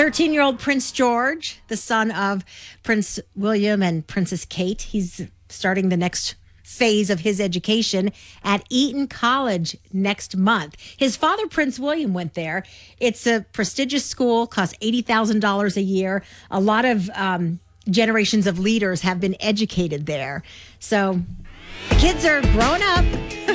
13-year-old Prince George, the son of Prince William and Princess Kate, he's starting the next phase of his education at Eton College next month. His father, Prince William, went there. It's a prestigious school, costs $80,000 a year. A lot of generations of leaders have been educated there. So the kids are growing up.